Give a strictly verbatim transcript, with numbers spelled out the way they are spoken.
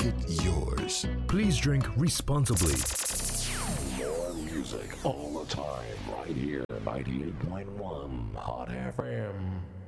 it yours. Please drink responsibly. More music all the time, right here, ninety-eight point one Hot F M.